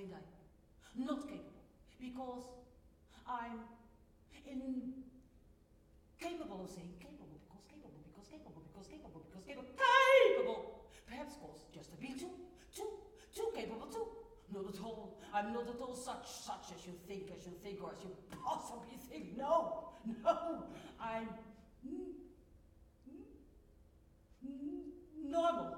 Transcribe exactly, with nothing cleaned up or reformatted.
saying I'm not capable because I'm incapable of saying capable because capable because capable because capable because capable capable. Perhaps cause just a bit too too too capable too. Not at all. I'm not at all such such as you think as you think or as you possibly think. No, no. I'm mm, mm, mm, normal.